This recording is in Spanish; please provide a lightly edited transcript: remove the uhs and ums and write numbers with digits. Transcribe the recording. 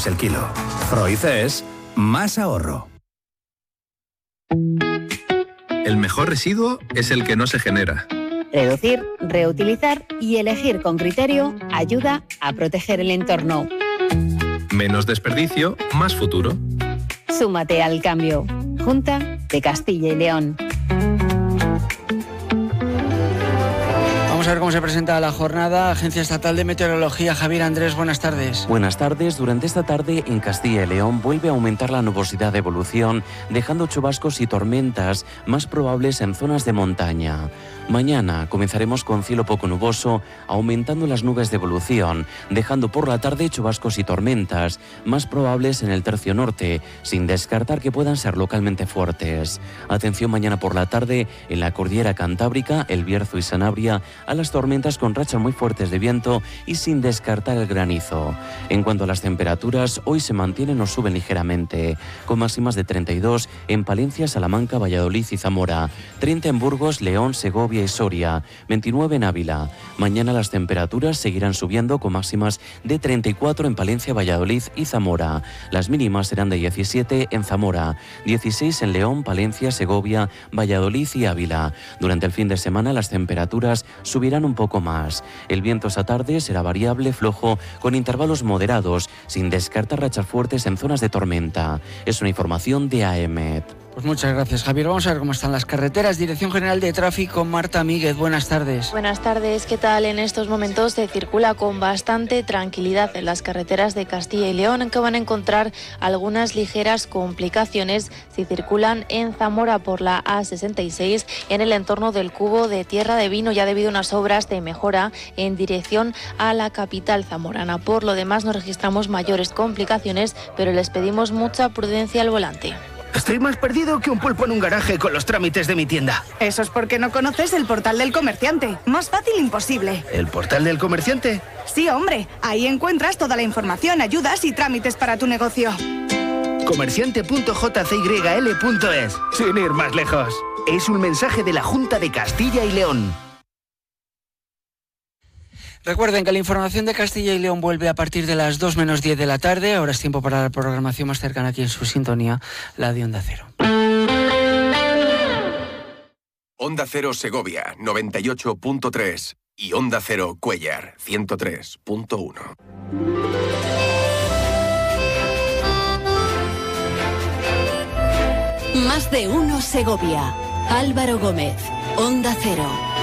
el kilo. Froices, más ahorro. El mejor residuo es el que no se genera. Reducir, reutilizar y elegir con criterio ayuda a proteger el entorno. Menos desperdicio, más futuro. Súmate al cambio. Junta de Castilla y León. Vamos a ver cómo se presenta la jornada. Agencia Estatal de Meteorología, Javier Andrés, buenas tardes. Buenas tardes. Durante esta tarde en Castilla y León vuelve a aumentar la nubosidad de evolución, dejando chubascos y tormentas más probables en zonas de montaña. Mañana comenzaremos con cielo poco nuboso, aumentando las nubes de evolución, dejando por la tarde chubascos y tormentas, más probables en el tercio norte, sin descartar que puedan ser localmente fuertes. Atención mañana por la tarde en la cordillera Cantábrica, El Bierzo y Sanabria, a las tormentas con rachas muy fuertes de viento y sin descartar el granizo. En cuanto a las temperaturas, hoy se mantienen o suben ligeramente, con máximas de 32 en Palencia, Salamanca, Valladolid y Zamora, 30 en Burgos, León, Segovia y Soria, 29 en Ávila. Mañana las temperaturas seguirán subiendo con máximas de 34 en Palencia, Valladolid y Zamora. Las mínimas serán de 17 en Zamora, 16 en León, Palencia, Segovia, Valladolid y Ávila. Durante el fin de semana las temperaturas subirán un poco más. El viento esta tarde será variable, flojo, con intervalos moderados, sin descartar rachas fuertes en zonas de tormenta. Es una información de AEMET. Pues muchas gracias, Javier. Vamos a ver cómo están las carreteras. Dirección General de Tráfico, Marta Míguez, buenas tardes. Buenas tardes, ¿qué tal? En estos momentos se circula con bastante tranquilidad en las carreteras de Castilla y León, aunque van a encontrar algunas ligeras complicaciones si circulan en Zamora por la A66 en el entorno del Cubo de Tierra de Vino, ya debido a unas obras de mejora en dirección a la capital zamorana. Por lo demás no registramos mayores complicaciones, pero les pedimos mucha prudencia al volante. Estoy más perdido que un pulpo en un garaje con los trámites de mi tienda. Eso es porque no conoces el Portal del Comerciante. Más fácil imposible. ¿El Portal del Comerciante? Sí, hombre. Ahí encuentras toda la información, ayudas y trámites para tu negocio. Comerciante.jcyl.es. Sin ir más lejos. Es un mensaje de la Junta de Castilla y León. Recuerden que la información de Castilla y León vuelve a partir de las 2 menos 10 de la tarde. Ahora es tiempo para la programación más cercana aquí en su sintonía, la de Onda Cero. Onda Cero Segovia, 98.3 y Onda Cero Cuéllar, 103.1. Más de uno Segovia. Álvaro Gómez, Onda Cero.